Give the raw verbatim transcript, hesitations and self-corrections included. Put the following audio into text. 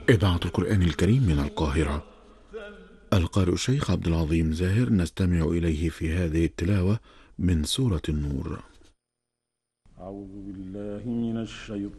إذاعة القرآن الكريم من القاهرة. القارئ الشيخ عبد العظيم زاهر نستمع إليه في هذه التلاوة من سورة النور. أعوذ بالله من الشيطان